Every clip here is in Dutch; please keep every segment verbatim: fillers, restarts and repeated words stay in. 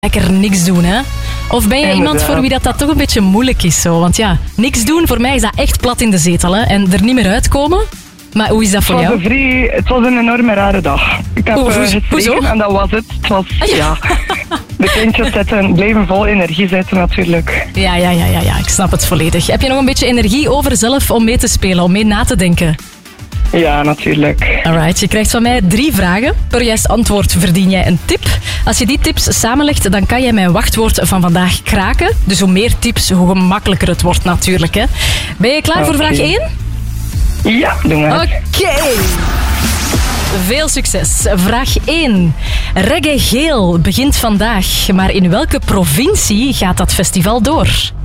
lekker niks doen, hè? Of ben jij iemand voor wie dat, dat toch een beetje moeilijk is? Zo? Want ja, niks doen, voor mij is dat echt plat in de zetel, hè? En er niet meer uitkomen. Maar hoe is dat voor het was jou? Een vrij, het was een enorme rare dag. Ik heb Oeh, uh, hoezo? gestreken en dat was het. Het was, ja. De kindjes zitten, bleven vol energie zitten natuurlijk. Ja, ja, ja, ja, ja, ik snap het volledig. Heb je nog een beetje energie over zelf om mee te spelen, om mee na te denken? Ja, natuurlijk. Alright, je krijgt van mij drie vragen. Per juist antwoord verdien jij een tip. Als je die tips samenlegt, dan kan jij mijn wachtwoord van vandaag kraken. Dus hoe meer tips, hoe gemakkelijker het wordt natuurlijk. Hè. Ben je klaar okay. voor vraag één? Ja, doe maar. Oké. Okay. Veel succes. Vraag één. Reggae Geel begint vandaag, maar in welke provincie gaat dat festival door?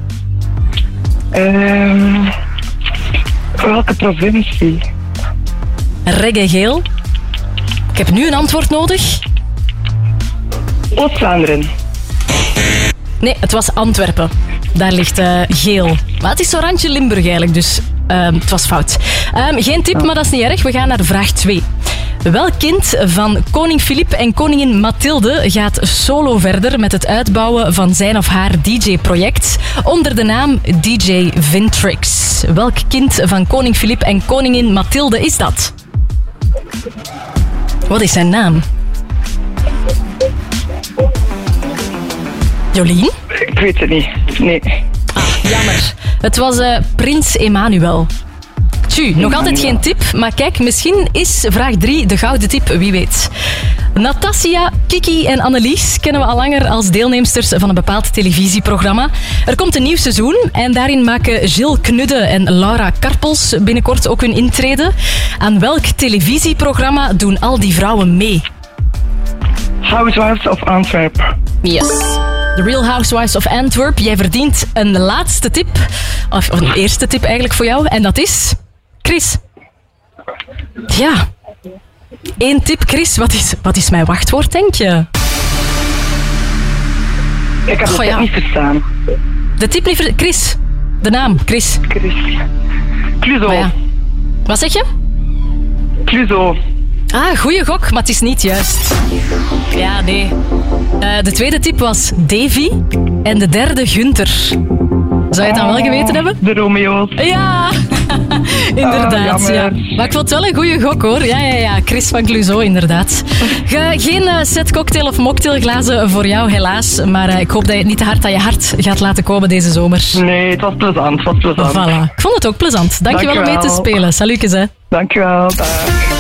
Um, welke provincie? Reggae Geel. Ik heb nu een antwoord nodig. Oost-Vlaanderen. Nee, het was Antwerpen. Daar ligt uh, geel. Maar het is zo'n randje Limburg eigenlijk, dus uh, het was fout. Um, geen tip, maar dat is niet erg. We gaan naar vraag twee. Welk kind van koning Filip en koningin Mathilde gaat solo verder met het uitbouwen van zijn of haar D J-project onder de naam D J Vintrix? Welk kind van koning Filip en koningin Mathilde is dat? Wat is zijn naam? Jolien? Ik weet het niet. Nee. Ah, jammer. Het was uh, Prins Emmanuel. Tju, nog altijd geen tip, maar kijk, misschien is vraag drie de gouden tip, wie weet. Natasja, Kiki en Annelies kennen we al langer als deelnemsters van een bepaald televisieprogramma. Er komt een nieuw seizoen en daarin maken Gilles Knudde en Laura Karpels binnenkort ook hun intrede. Aan welk televisieprogramma doen al die vrouwen mee? Housewives of Antwerp. Yes. The Real Housewives of Antwerp. Jij verdient een laatste tip, of een eerste tip eigenlijk voor jou, en dat is... Chris. Ja. Eén tip, Chris. Wat is, wat is mijn wachtwoord, denk je? Ik heb het oh, ja. niet verstaan. De tip niet verstaan. Chris. De naam, Chris. Chris. Cluzo. Ja. Wat zeg je? Cluzo. Ah, goeie gok, maar het is niet juist. Ja, nee. Uh, de tweede tip was Davy en de derde Gunther. Zou je het dan wel geweten hebben? De Romeo's. Ja, inderdaad. Oh, ja. Maar ik vond het wel een goede gok, hoor. Ja, ja, ja. Chris van Clouseau, inderdaad. Ge, geen uh, set cocktail of mocktailglazen voor jou, helaas. Maar uh, ik hoop dat je het niet te hard aan je hart gaat laten komen deze zomer. Nee, het was plezant. Het was plezant. Voilà. Ik vond het ook plezant. Dankjewel, Dankjewel. om mee te spelen. Salutjes, hè. Dankjewel. Dag.